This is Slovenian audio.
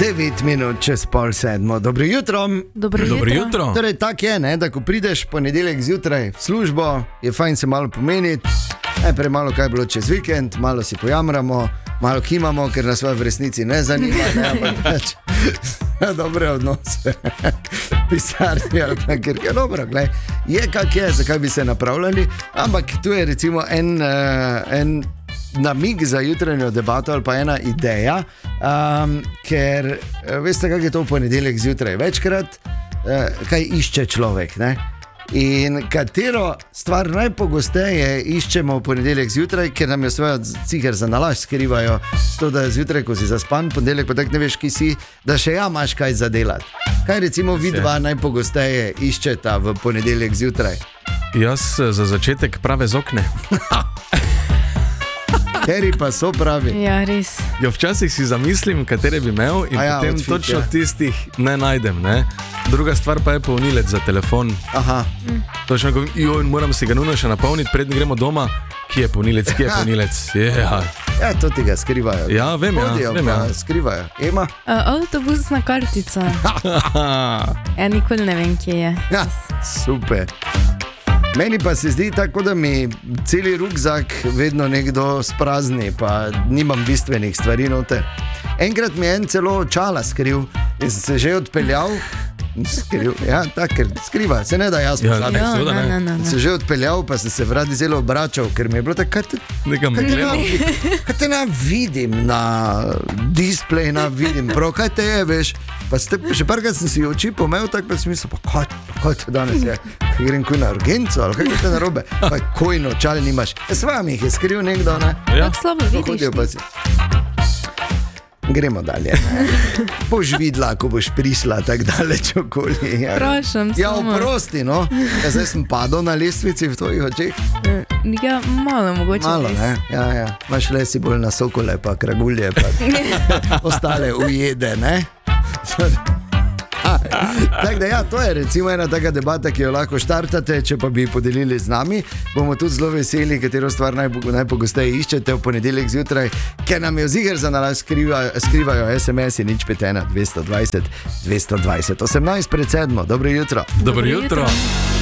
9 minut čez 6:30. Dobro jutro. Dobro jutro. Torej, tako je, ne, da ko prideš ponedeljek zjutraj v službo, je fajn se malo pomeniti. Najprej malo kaj je bilo čez vikend, malo si pojamramo, malo kimamo, ker nas v resnici ne zanima, ne, ampak pač dobre odnose. Pisarni ali pa ker je dobro, glej, je kak je, zakaj bi se napravljali, ampak tu je recimo en namig za jutranjo debato ali pa ena ideja, ker veste, kako je to v ponedeljek zjutraj večkrat, kaj išče človek, ne? In katero stvar najpogosteje iščemo v ponedeljek zjutraj, ker nam jo svojo ciger za nalaž skrivajo, to, da je zjutraj, ko si zaspan, ponedeljek pa tak ne veš, ki si, da še ja imaš kaj za delati. Kaj recimo vidva najpogosteje iščeta v ponedeljek zjutraj? Jaz za začetek prave z okne. Kateri pa so pravi? Ja, res. Jo, včasih si zamislim, katere bi imel in potem outfit, točno tistih ne najdem. Ne? Druga stvar pa je polnilec za telefon. Aha. Točno, moram si ga nujno še napolniti, predtem gremo doma. Kje je polnilec, kje je polnilec? Yeah. Ja, to ti ga skrivajo. Ja, vem, skrivajo. Ema? Avtobusna kartica. Ja, nikoli ne vem, kje je. Ja, super. Meni pa se zdi tako, da mi celi rukzak vedno nekdo sprazni, pa nimam bistvenih stvari noter. Enkrat mi je en celo očala skril in sem se že odpeljal. Ja, tako, ker skriva, se ne da jaz pozabiti. Ja, se že odpeljal, pa sem se vrati zelo obračal, ker mi je bilo tako, kaj te ne vidim na display, ne vidim, prav, kaj te je, veš. Pa še parkrat sem si oči pomel, tako pa sem mislil, pa kaj to danes je, kaj grem kuj na urgenco, ali kaj je te narobe, pa kojno očal nimaš. S vami jih je skril nekdo, ne? Ja. Tako slabo vidiš. Gremo dalje. Boš videla, ko boš prišla tako daleč okoli. Ja. Prošam, ja, oprosti, no. Ja, zdaj sem padel na lestvici v tvojih očeh. Ja, malo mogoče. Malo, ne? Ja. Imaš le si bolj na sokole, pa kragulje, pa ostale ujede, ne? Tako da ja, to je recimo ena taka debata, ki jo lahko štartate, če pa bi podelili z nami. Bomo tudi zelo veseli, katero stvar najpogosteje iščete v ponedeljek zjutraj, ker nam jo ziger za nalaž skrivajo SMS-i 051 220 220. 18:07. Dobro jutro. Dobro jutro.